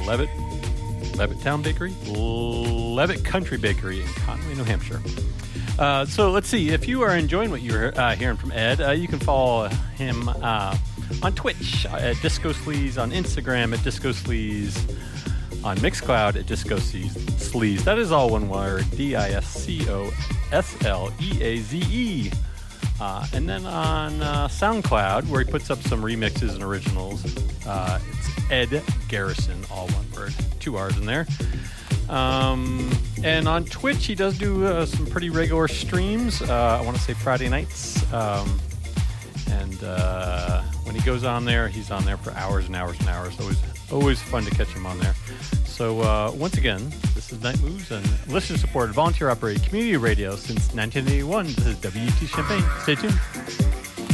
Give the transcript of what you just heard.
Levitt Town Bakery, Levitt Country Bakery in Conway, New Hampshire. So let's see. If you are enjoying what you're hearing from Ed, you can follow him on Twitch at Disco Sleaze, on Instagram at Disco Sleaze, on Mixcloud at Disco Sleaze. That is all one word, DISCOSLEAZE. And then on SoundCloud, where he puts up some remixes and originals, it's Ed Garrison, all one word, 2 R's in there. And on Twitch, he does do some pretty regular streams. I want to say Friday nights. And when he goes on there, he's on there for hours and hours and hours. Always fun to catch him on there. So once again, this is Night Moves and listener-supported, volunteer-operated community radio since 1981. This is WT Champaign. Stay tuned.